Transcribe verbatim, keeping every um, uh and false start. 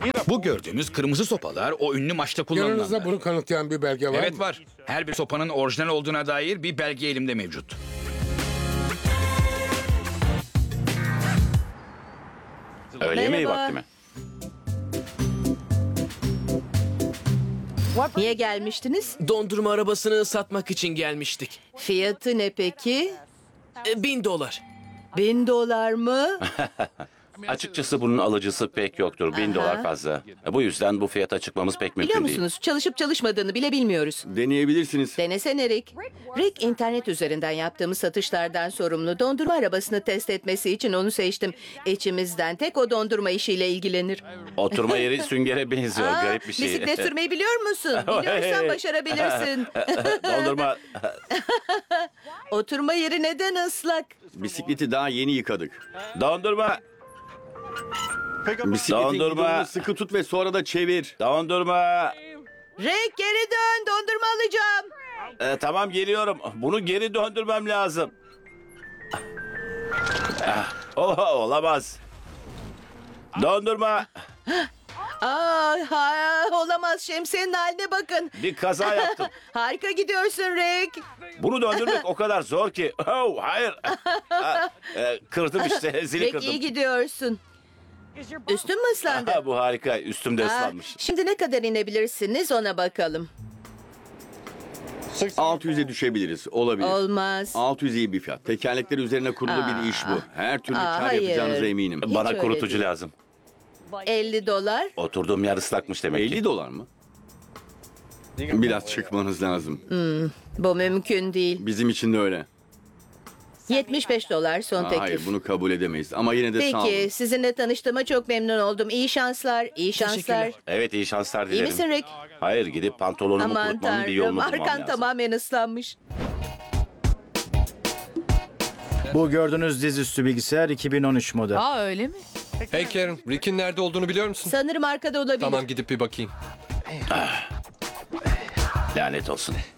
Bu gördüğünüz kırmızı sopalar o ünlü maçta Yanınızda kullanılanlar. bunu kanıtlayan bir belge var Evet mı? var. Her bir sopanın orijinal olduğuna dair bir belge elimde mevcut. Öğle yemeği Merhaba. vakti mi? Niye gelmiştiniz? Dondurma arabasını satmak için gelmiştik. Fiyatı ne peki? E, bin dolar. Bin dolar mı? Açıkçası bunun alıcısı pek yoktur. Bin dolar fazla. Bu yüzden bu fiyata çıkmamız pek mümkün Biliyor değil. musunuz? Çalışıp çalışmadığını bile bilmiyoruz. Deneyebilirsiniz. Denesene Rick. Rick internet üzerinden yaptığımız satışlardan sorumlu. Dondurma arabasını test etmesi için onu seçtim. İçimizden tek o dondurma işiyle ilgilenir. Oturma yeri süngere benziyor. Aa, Garip bir şey. Bisiklet sürmeyi biliyor musun? Biliyorsan başarabilirsin. Dondurma... Oturma yeri neden ıslak? Bisikleti daha yeni yıkadık. Dondurma... Bisikletin Dondurma. gidonunu sıkı tut ve sonra da çevir. Dondurma... Rick geri dön, dondurma alacağım. Ee, tamam geliyorum. Bunu geri döndürmem lazım. Ah, oh, olamaz. Dondurma... Aa, ha, olamaz, şemsiyenin haline bakın. Bir kaza yaptım. Harika gidiyorsun Rick. Bunu döndürmek o kadar zor ki. Oh, hayır. Ah, e, kırdım işte. Zili Rick kırdım. iyi gidiyorsun. Üstün mü ıslandı? Ha, bu harika. Üstümde Aa, ıslanmış. şimdi ne kadar inebilirsiniz ona bakalım. altı yüze düşebiliriz. Olabilir. Olmaz. altı yüz iyi bir fiyat. Tekerlekler üzerine kurulu bir iş bu. Her türlü Aa, kar hayır. yapacağınıza eminim. Hiç Bana öyle kurutucu değil. lazım. elli dolar. Oturduğum yer ıslakmış demek elli ki. dolar mı? Biraz çıkmanız lazım. Bu mümkün değil. Bizim için de öyle. yetmiş beş dolar son Aa, teklif. hayır bunu kabul edemeyiz. Ama yine de sağ olun. Peki, sizinle tanıştığıma çok memnun oldum. İyi şanslar, iyi şanslar. Teşekkürler. Evet iyi şanslar İyi dilerim. misin Rick? Hayır gidip pantolonumu Aman kurutmanın bir tanrım, yolunu bulmam arkan lazım. tamamen ıslanmış. Bu gördüğünüz dizüstü bilgisayar iki bin on üç model. Aa öyle mi? Hey Karen, Rick'in nerede olduğunu biliyor musun? Sanırım arkada olabilir. Tamam gidip bir bakayım. Lanet olsun.